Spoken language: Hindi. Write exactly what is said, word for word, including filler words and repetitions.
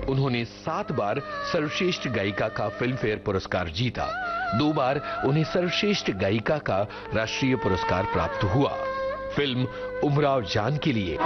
उन्होंने सात बार सर्वश्रेष्ठ गायिका का फिल्म फेयर पुरस्कार जीता। दो बार उन्हें सर्वश्रेष्ठ गायिका का राष्ट्रीय पुरस्कार प्राप्त हुआ। फिल्म उमराव जान के लिए